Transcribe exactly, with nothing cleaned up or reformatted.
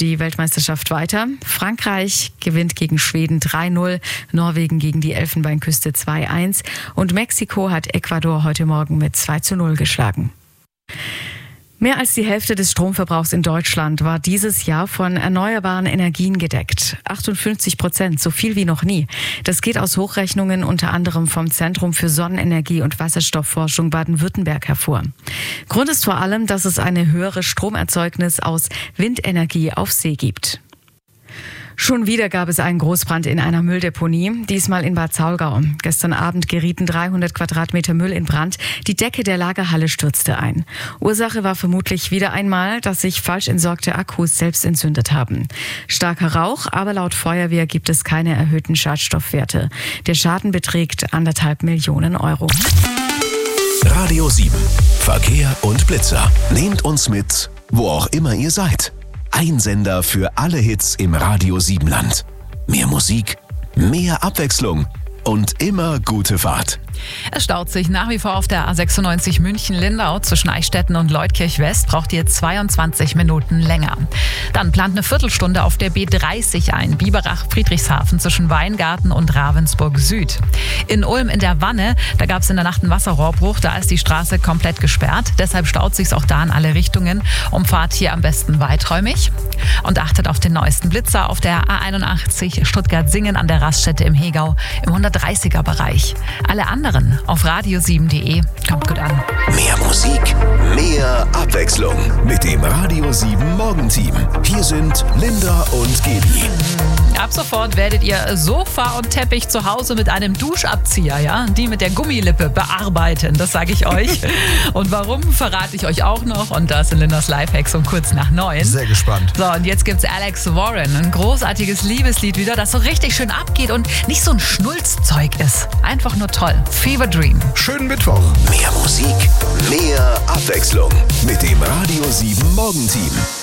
die Weltmeisterschaft weiter. Frankreich gewinnt gegen Schweden drei null, Norwegen gegen die Elfenbeinküste zwei eins und Mexiko hat Ecuador heute Morgen mit zwei zu null geschlagen. Mehr als die Hälfte des Stromverbrauchs in Deutschland war dieses Jahr von erneuerbaren Energien gedeckt. achtundfünfzig Prozent, so viel wie noch nie. Das geht aus Hochrechnungen unter anderem vom Zentrum für Sonnenenergie und Wasserstoffforschung Baden-Württemberg hervor. Grund ist vor allem, dass es eine höhere Stromerzeugnis aus Windenergie auf See gibt. Schon wieder gab es einen Großbrand in einer Mülldeponie, diesmal in Bad Saulgau. Gestern Abend gerieten dreihundert Quadratmeter Müll in Brand. Die Decke der Lagerhalle stürzte ein. Ursache war vermutlich wieder einmal, dass sich falsch entsorgte Akkus selbst entzündet haben. Starker Rauch, aber laut Feuerwehr gibt es keine erhöhten Schadstoffwerte. Der Schaden beträgt anderthalb Millionen Euro. Radio sieben. Verkehr und Blitzer. Nehmt uns mit, wo auch immer ihr seid. Ein Sender für alle Hits im Radio sieben Land. Mehr Musik, mehr Abwechslung und immer gute Fahrt. Es staut sich nach wie vor auf der A sechsundneunzig München-Lindau. Zwischen Eichstätten und Leutkirch-West braucht ihr zweiundzwanzig Minuten länger. Dann plant eine Viertelstunde auf der B dreißig ein, Biberach-Friedrichshafen zwischen Weingarten und Ravensburg Süd. In Ulm in der Wanne, da gab es in der Nacht einen Wasserrohrbruch, da ist die Straße komplett gesperrt. Deshalb staut sich's auch da in alle Richtungen. Umfahrt hier am besten weiträumig. Und achtet auf den neuesten Blitzer auf der A einundachtzig Stuttgart-Singen an der Raststätte im Hegau im hundertdreißiger Bereich. Alle anderen auf radio sieben punkt de. Kommt gut an. Mehr Musik, mehr Abwechslung mit dem Radio sieben Morgenteam. Hier sind Linda und Gedi. Ab sofort werdet ihr Sofa und Teppich zu Hause mit einem Duschabzieher, ja, die mit der Gummilippe bearbeiten. Das sage ich euch. Und warum, verrate ich euch auch noch. Und das sind Lindas Lifehacks um kurz nach neun. Sehr gespannt. So, und jetzt gibt's Alex Warren. Ein großartiges Liebeslied wieder, das so richtig schön abgeht und nicht so ein Schnulzzeug ist. Einfach nur toll. Fever Dream. Schönen Mittwoch. Mehr Musik, mehr Abwechslung mit dem Radio sieben Morgenteam.